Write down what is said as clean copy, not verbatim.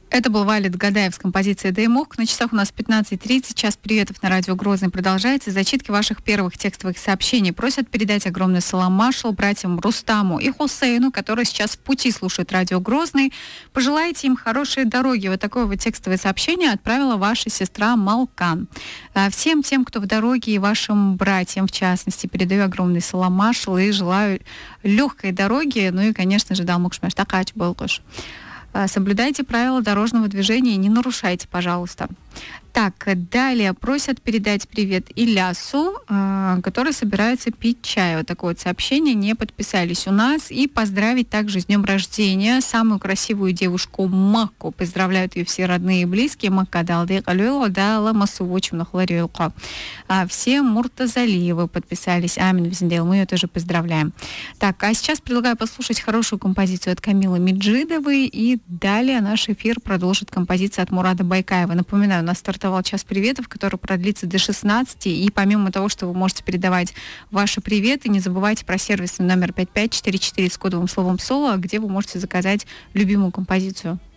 Это был Валид Гадаев с композицией «Даймок». На часах у нас 15:30. Час приветов на радио Грозный продолжается. Зачитки ваших первых текстовых сообщений просят передать огромный салам маршал братьям Рустаму и Хусейну, которые сейчас в пути слушают радио Грозный. Пожелайте им хорошей дороги. Вот такое вот текстовое сообщение отправила ваша сестра Малкан. Всем тем, кто в дороге, и вашим братьям, в частности, передаю огромный салам маршал и желаю легкой дороги. Ну и, конечно же, Далмукшмеш Такач Болкуш. Соблюдайте правила дорожного движения и не нарушайте, пожалуйста. Так, далее просят передать привет Илясу, который собирается пить чай. Вот такое вот сообщение, не подписались у нас. И поздравить также с днем рождения самую красивую девушку Макку. Поздравляют ее все родные и близкие. Макка далды галюэло дала масувочим на хлорюэлко. Все Муртазалиевы подписались. Амин Визендейл, мы ее тоже поздравляем. Так, а сейчас предлагаю послушать хорошую композицию от Камилы Меджидовой. И далее наш эфир продолжит композиция от Мурада Байкаева. Напоминаю, у нас стартовал час приветов, который продлится до 16. И помимо того, что вы можете передавать ваши приветы, не забывайте про сервисный номер 5544 с кодовым словом «Соло», где вы можете заказать любимую композицию.